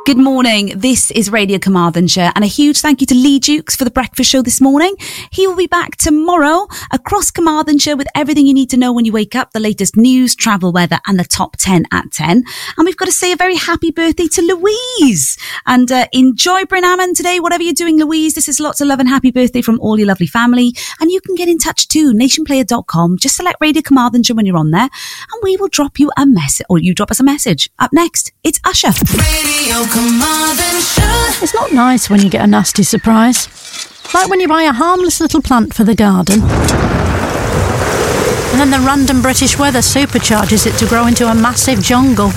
Good morning. This is Radio Carmarthenshire, and a huge thank you to Lee Dukes for the breakfast show this morning. He will be back tomorrow across Carmarthenshire with everything you need to know when you wake up, the latest news, travel, weather, and the top 10 at 10. And we've got to say a very happy birthday to Louise. And enjoy Bryn Ammon today, whatever you're doing, Louise. This is lots of love and happy birthday from all your lovely family. And you can get in touch too, nationplayer.com. Just select Radio Carmarthenshire when you're on there, and we will drop you a message, or you drop us a message. Up next, it's Usher. Radio Carmarthenshire. It's not nice when you get a nasty surprise. Like when you buy a harmless little plant for the garden, and then the random British weather supercharges it to grow into a massive jungle.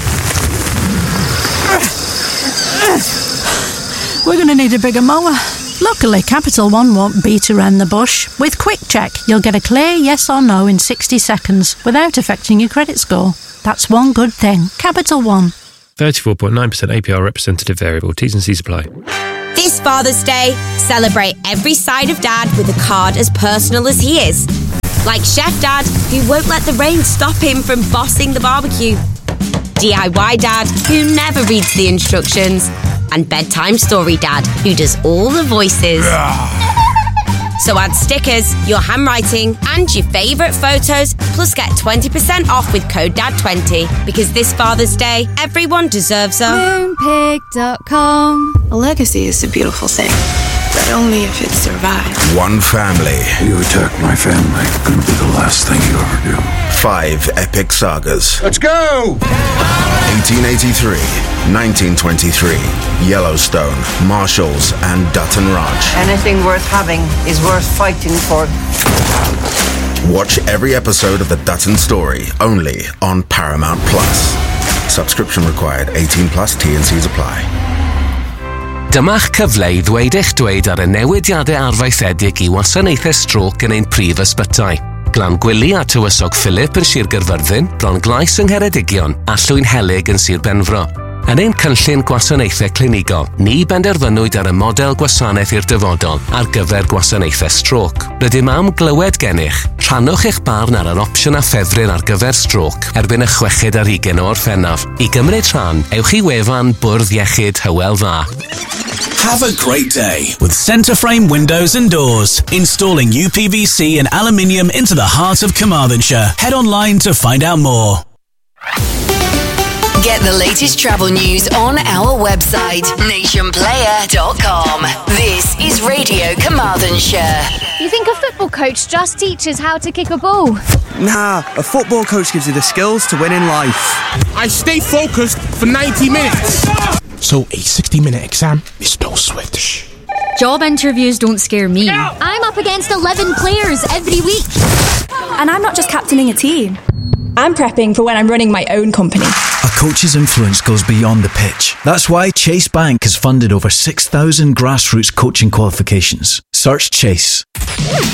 We're going to need a bigger mower. Luckily, Capital One won't beat around the bush. With Quick Check, you'll get a clear yes or no in 60 seconds without affecting your credit score. That's one good thing. Capital One. 34.9% APR representative variable. T's and C's apply. This Father's Day, celebrate every side of Dad with a card as personal as he is. Like Chef Dad, who won't let the rain stop him from bossing the barbecue. DIY Dad, who never reads the instructions. And Bedtime Story Dad, who does all the voices. So add stickers, your handwriting, and your favourite photos, plus get 20% off with code DAD20. Because this Father's Day, everyone deserves a Moonpig.com. A legacy is a beautiful thing, but only if it survives. One family. You attack my family, gonna be the last thing you ever do. 5 epic sagas. Let's go! 1883, 1923, Yellowstone, Marshalls, and Dutton Ranch. Anything worth having is worth fighting for. Watch every episode of The Dutton Story, only on Paramount Plus. Subscription required, 18 plus, T&Cs apply. Dyma'ch cyfle I ddweud eich dweud ar y newidiadau arfaethedig I wasanaethau stroc yn ein prif ysbytai. Glan Gwili a Tywysog Philip yn Sir Gaerfyrddin, bron Glais yng Ngheredigion a Llwyn Helyg yn Sir Benfro. Yn ein cynllun gwasanaethau clinigol, ni benderfynwyd ar y model gwasanaeth i'r dyfodol ar gyfer gwasanaethau stroc. Rydym am glywed gennych, rhannwch eich barn ar yr opsiwn a ffefryn ar gyfer stroc erbyn y 6 o Orffennaf. I gymryd rhan, ewch I wefan Bwrdd Iechyd Hywel Dda. Have a great day with Centre Frame Windows and Doors, installing UPVC and aluminium into the heart of Carmarthenshire. Head online to find out more. Get the latest travel news on our website, nationplayer.com. This is Radio Carmarthenshire. You think a football coach just teaches how to kick a ball? Nah, a football coach gives you the skills to win in life. I stay focused for 90 minutes. So a 60-minute exam is no sweat. Job interviews don't scare me. I'm up against 11 players every week. And I'm not just captaining a team. I'm prepping for when I'm running my own company. A coach's influence goes beyond the pitch. That's why Chase Bank has funded over 6,000 grassroots coaching qualifications. Search Chase.